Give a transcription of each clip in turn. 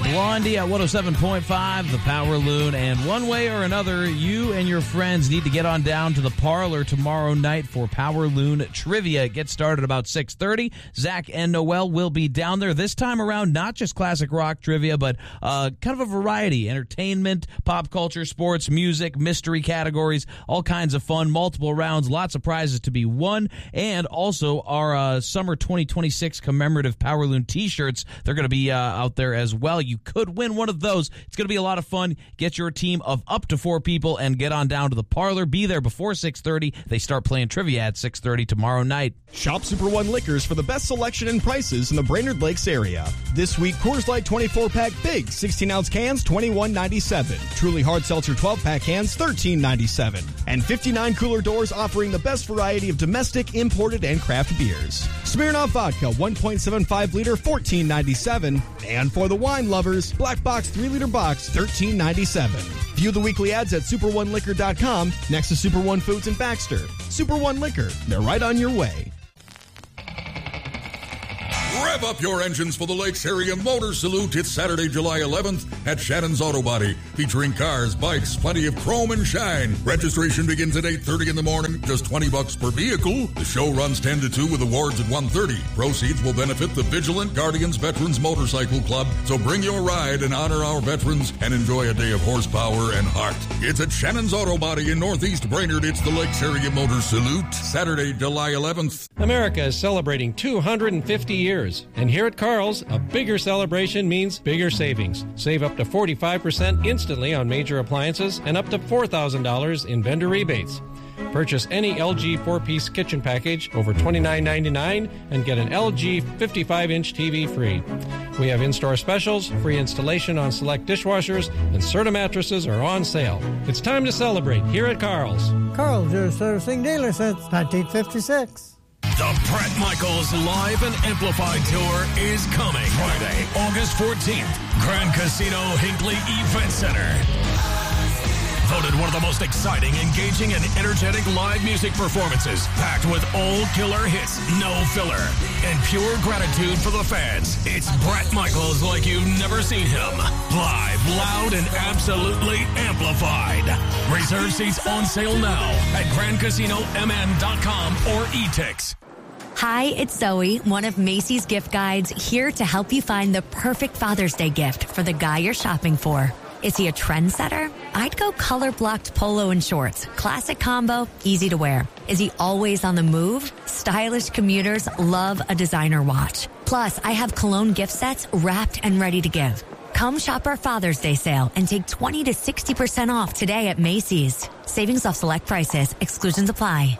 Blondie at 107.5, the Power Loon. And one way or another, you and your friends need to get on down to the Parlor tomorrow night for Power Loon Trivia. It gets started about 6:30. Zach and Noel will be down there this time around, not just classic rock trivia, but kind of a variety. Entertainment, pop culture, sports, music, mystery categories, all kinds of fun, multiple rounds, lots of prizes to be won. And also our summer 2026 commemorative Power Loon t-shirts. They're going to be out there as well. You could win one of those. It's going to be a lot of fun. Get your team of up to 4 people and get on down to the Parlor. Be there before 6:30. They start playing trivia at 6:30 tomorrow night. Shop Super One Liquors for the best selection and prices in the Brainerd Lakes area. This week, Coors Light 24-pack big 16-ounce cans, $21.97. Truly Hard Seltzer 12-pack cans, $13.97. And 59 cooler doors offering the best variety of domestic, imported, and craft beers. Smirnoff Vodka 1.75-liter, $14.97. And for the wine lovers, Black Box 3-liter box, $13.97. View the weekly ads at SuperOneLiquor.com next to Super One Foods and Baxter. Super One Liquor, they're right on your way. Rev up your engines for the Lakes Area Motor Salute. It's Saturday, July 11th at Shannon's Auto Body, featuring cars, bikes, plenty of chrome and shine. Registration begins at 8:30 in the morning, just $20 per vehicle. The show runs 10 to 2 with awards at 1:30. Proceeds will benefit the Vigilant Guardians Veterans Motorcycle Club. So bring your ride and honor our veterans and enjoy a day of horsepower and heart. It's at Shannon's Auto Body in Northeast Brainerd. It's the Lakes Area Motor Salute, Saturday, July 11th. America is celebrating 250 years. And here at Carl's, a bigger celebration means bigger savings. Save up to 45% instantly on major appliances and up to $4,000 in vendor rebates. Purchase any LG 4-piece kitchen package over $29.99 and get an LG 55-inch TV free. We have in-store specials, free installation on select dishwashers, and Serta mattresses are on sale. It's time to celebrate here at Carl's. Carl's, your servicing dealer since 1956. The Bret Michaels Live and Amplified Tour is coming Friday, August 14th, Grand Casino Hinckley Event Center. Voted one of the most exciting, engaging, and energetic live music performances, packed with old killer hits, no filler, and pure gratitude for the fans. It's Bret Michaels like you've never seen him. Live, loud, and absolutely amplified. Reserve seats on sale now at GrandCasinoMN.com or eTix. Hi, it's Zoe, one of Macy's gift guides, here to help you find the perfect Father's Day gift for the guy you're shopping for. Is he a trendsetter? I'd go color-blocked polo and shorts. Classic combo, easy to wear. Is he always on the move? Stylish commuters love a designer watch. Plus, I have cologne gift sets wrapped and ready to give. Come shop our Father's Day sale and take 20 to 60% off today at Macy's. Savings off select prices. Exclusions apply.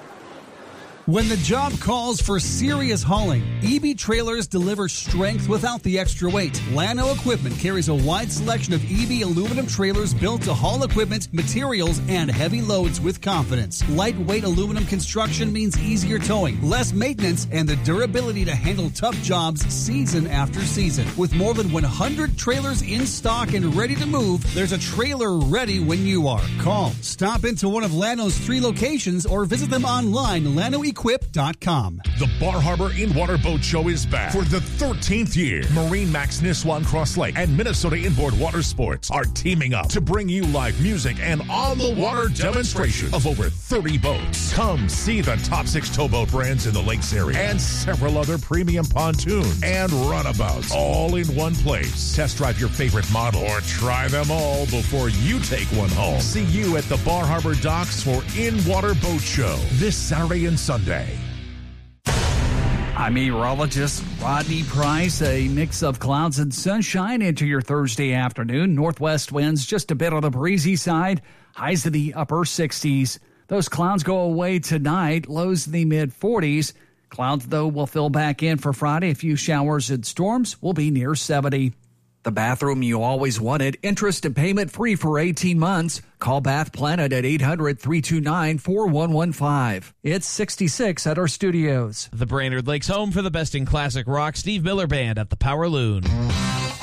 When the job calls for serious hauling, EB Trailers deliver strength without the extra weight. Lano Equipment carries a wide selection of EB aluminum trailers built to haul equipment, materials, and heavy loads with confidence. Lightweight aluminum construction means easier towing, less maintenance, and the durability to handle tough jobs season after season. With more than 100 trailers in stock and ready to move, there's a trailer ready when you are. Call, stop into one of Lano's 3 locations, or visit them online, LanoEquip.com. The Bar Harbor In-Water Boat Show is back for the 13th year. Marine Max Nisswa Cross Lake and Minnesota Inboard Water Sports are teaming up to bring you live music and on-the-water demonstration of over 30 boats. Come see the top 6 towboat brands in the lakes area and several other premium pontoons and runabouts all in one place. Test drive your favorite model or try them all before you take one home. See you at the Bar Harbor Docks for In-Water Boat Show this Saturday and Sunday. I'm meteorologist Rodney Price. A mix of clouds and sunshine into your Thursday afternoon. Northwest winds just a bit on the breezy side. Highs in the upper 60s. Those clouds go away tonight. Lows in the mid-40s. Clouds, though, will fill back in for Friday. A few showers and storms will be near 70. The bathroom you always wanted. Interest and payment free for 18 months. Call Bath Planet at 800-329-4115. It's 66 at our studios. The Brainerd Lakes home for the best in classic rock. Steve Miller Band at the Power Loon.